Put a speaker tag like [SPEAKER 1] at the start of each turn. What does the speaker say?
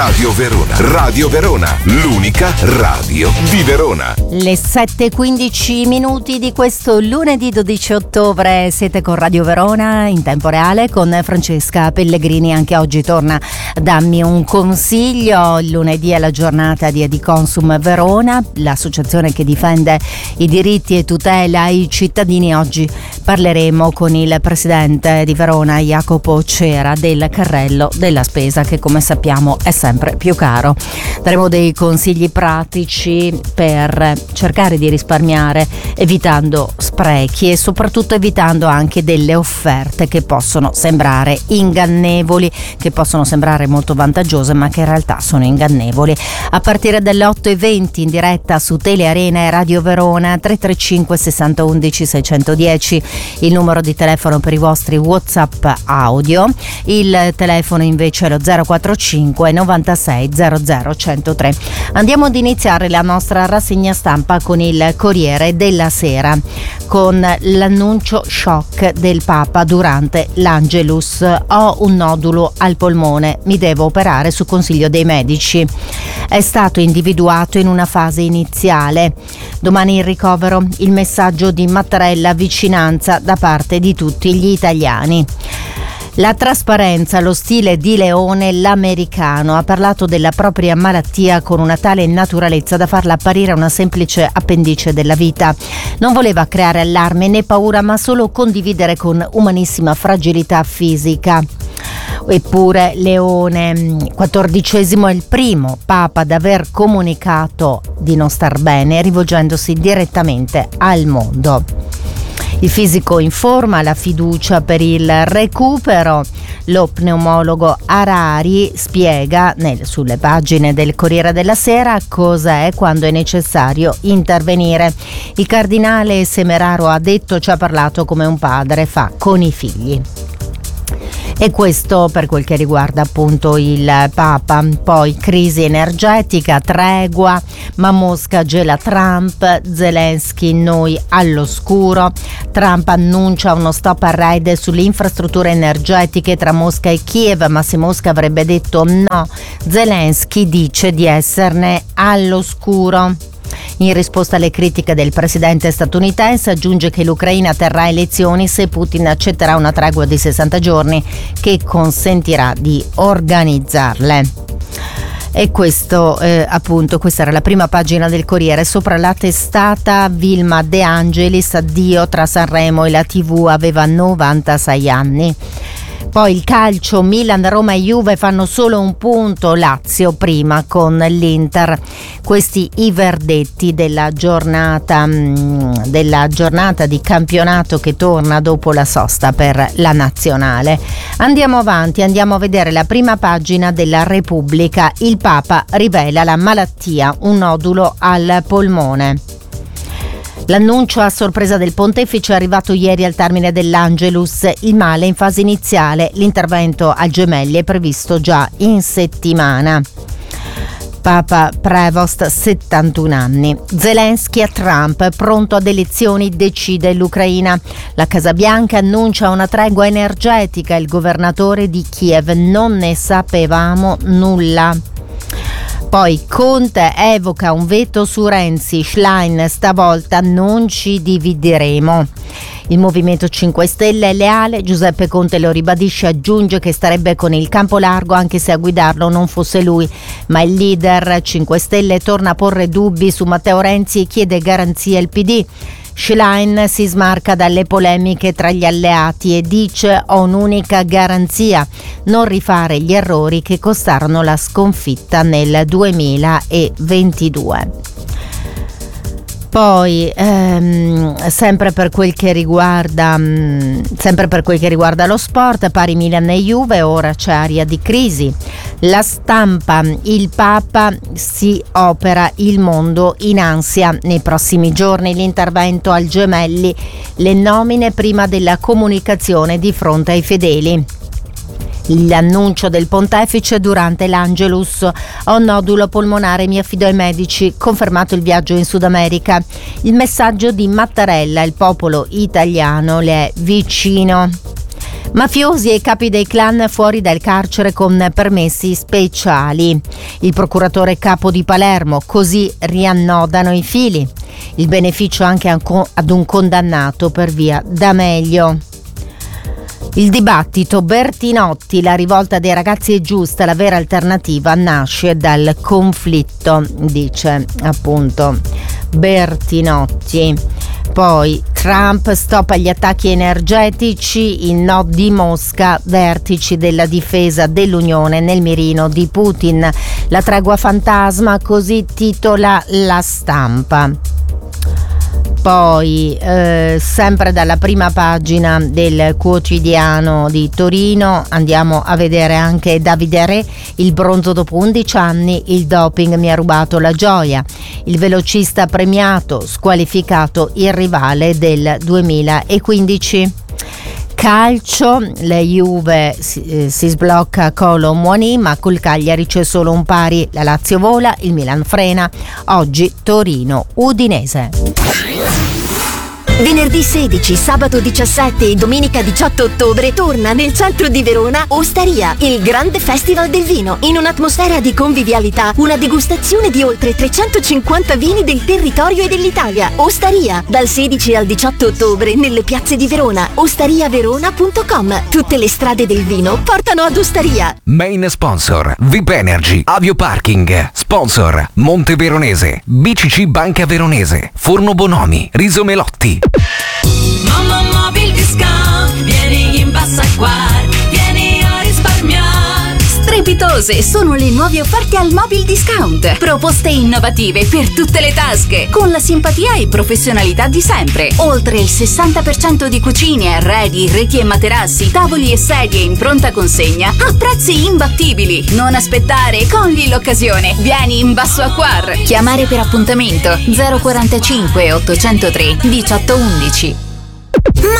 [SPEAKER 1] Radio Verona. Radio Verona, l'unica radio di Verona.
[SPEAKER 2] Le 7:15 di questo lunedì 12 ottobre siete con Radio Verona in tempo reale con Francesca Pellegrini. Anche oggi torna Dammi un consiglio. Il lunedì è la giornata di Ediconsum Verona, l'associazione che difende i diritti e tutela i cittadini. Oggi parleremo con il presidente di Verona, Jacopo Cera, del carrello della spesa che, come sappiamo, è sempre più caro. Daremo dei consigli pratici per cercare di risparmiare evitando sprechi e soprattutto evitando anche delle offerte che possono sembrare ingannevoli, che possono sembrare molto vantaggiose ma che in realtà sono ingannevoli. A partire dalle 8:20 in diretta su Telearena e Radio Verona. 335 60 11 610 il numero di telefono per i vostri WhatsApp audio. Il telefono invece è lo 045 96 00 103. Andiamo ad iniziare la nostra rassegna stampa con il Corriere della Sera, con l'annuncio shock del Papa durante l'Angelus. Ho un nodulo al polmone, mi devo operare su consiglio dei medici. È stato individuato in una fase iniziale. Domani in ricovero. Il messaggio di Mattarella: vicinanza da parte di tutti gli italiani. La trasparenza, lo stile di Leone, l'americano. Ha parlato della propria malattia con una tale naturalezza da farla apparire una semplice appendice della vita. Non voleva creare allarme né paura, ma solo condividere con umanissima fragilità fisica. Eppure Leone XIV è il primo papa ad aver comunicato di non star bene, rivolgendosi direttamente al mondo. Il fisico informa, la fiducia per il recupero. Lo pneumologo Harari spiega sulle pagine del Corriere della Sera cosa è quando è necessario intervenire. Il cardinale Semeraro ha detto: ci ha parlato come un padre fa con i figli. E questo per quel che riguarda appunto il Papa. Poi crisi energetica, tregua, ma Mosca gela Trump, Zelensky noi all'oscuro. Trump annuncia uno stop al raid sulle infrastrutture energetiche tra Mosca e Kiev, ma se Mosca avrebbe detto no, Zelensky dice di esserne all'oscuro. In risposta alle critiche del presidente statunitense aggiunge che l'Ucraina terrà elezioni se Putin accetterà una tregua di 60 giorni che consentirà di organizzarle. E questo appunto, questa era la prima pagina del Corriere. Sopra la testata Vilma De Angelis, addio tra Sanremo e la TV, aveva 96 anni. Poi il calcio, Milan, Roma e Juve fanno solo un punto, Lazio prima con l'Inter. Questi i verdetti della giornata di campionato che torna dopo la sosta per la nazionale. Andiamo avanti, andiamo a vedere la prima pagina della Repubblica. Il Papa rivela la malattia, un nodulo al polmone. L'annuncio a sorpresa del pontefice è arrivato ieri al termine dell'Angelus. Il male in fase iniziale, l'intervento al Gemelli è previsto già in settimana. Papa Prevost, 71 anni. Zelensky a Trump, pronto ad elezioni, decide l'Ucraina. La Casa Bianca annuncia una tregua energetica. Il governatore di Kiev: non ne sapevamo nulla. Poi Conte evoca un veto su Renzi, Schlein: stavolta non ci divideremo. Il Movimento 5 Stelle è leale, Giuseppe Conte lo ribadisce, aggiunge che starebbe con il campo largo anche se a guidarlo non fosse lui, ma il leader 5 Stelle torna a porre dubbi su Matteo Renzi e chiede garanzie al PD. Schlein si smarca dalle polemiche tra gli alleati e dice: ho un'unica garanzia, non rifare gli errori che costarono la sconfitta nel 2022. Poi sempre per quel che riguarda lo sport, pari Milan e Juve, ora c'è aria di crisi. La Stampa: il Papa si opera, il mondo in ansia. Nei prossimi giorni l'intervento al Gemelli, le nomine prima della comunicazione di fronte ai fedeli. L'annuncio del pontefice durante l'Angelus: ho un nodulo polmonare, mi affido ai medici, confermato il viaggio in Sud America. Il messaggio di Mattarella: il popolo italiano le è vicino. Mafiosi e capi dei clan fuori dal carcere con permessi speciali. Il procuratore capo di Palermo, così riannodano i fili. Il beneficio anche ad un condannato per via D'Amelio. Il dibattito Bertinotti, la rivolta dei ragazzi è giusta, la vera alternativa nasce dal conflitto, dice appunto Bertinotti. Poi Trump stop agli attacchi energetici, il no di Mosca, vertici della difesa dell'Unione nel mirino di Putin. La tregua fantasma, così titola La Stampa. Poi sempre dalla prima pagina del quotidiano di Torino andiamo a vedere anche Davide Re, il bronzo dopo 11 anni, il doping mi ha rubato la gioia. Il velocista premiato, squalificato il rivale del 2015. Calcio, la Juve si sblocca Colo Muani, ma col Cagliari c'è solo un pari. La Lazio vola, il Milan frena. Oggi Torino Udinese.
[SPEAKER 3] Venerdì 16, sabato 17 e domenica 18 ottobre torna nel centro di Verona Osteria, il grande festival del vino. In un'atmosfera di convivialità, una degustazione di oltre 350 vini del territorio e dell'Italia. Osteria, dal 16 al 18 ottobre nelle piazze di Verona. Ostariaverona.com. Tutte le strade del vino portano ad Osteria.
[SPEAKER 4] Main sponsor VIP Energy, Avio Parking. Sponsor Monte Veronese, BCC Banca Veronese, Forno Bonomi, Riso Melotti.
[SPEAKER 5] Mamma Mobil Discount, vieni in Bassa Acquar, vieni a risparmiare.
[SPEAKER 6] Strepitose sono le nuove offerte al Mobil Discount. Proposte innovative per tutte le tasche, con la simpatia e professionalità di sempre. Oltre il 60% di cucine, arredi, reti e materassi, tavoli e sedie in pronta consegna a prezzi imbattibili. Non aspettare, cogli l'occasione. Vieni in Basso Acquar. Chiamare per appuntamento 045 803 1811.